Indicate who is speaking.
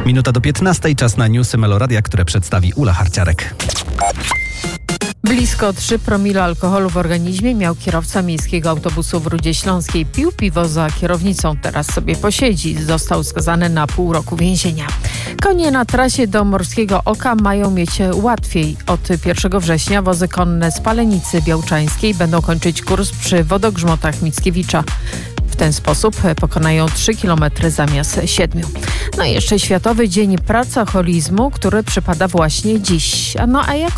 Speaker 1: Minuta do 15. Czas na newsy Meloradia, które przedstawi Ula Harciarek.
Speaker 2: Blisko 3 promile alkoholu w organizmie miał kierowca miejskiego autobusu w Rudzie Śląskiej. Pił piwo za kierownicą, teraz sobie posiedzi. Został skazany na pół roku więzienia. Konie na trasie do Morskiego Oka mają mieć łatwiej. Od 1 września wozy konne z Palenicy Białczańskiej będą kończyć kurs przy wodogrzmotach Mickiewicza. W ten sposób pokonają 3 km zamiast 7. No i jeszcze Światowy Dzień Pracoholizmu, który przypada właśnie dziś. A jak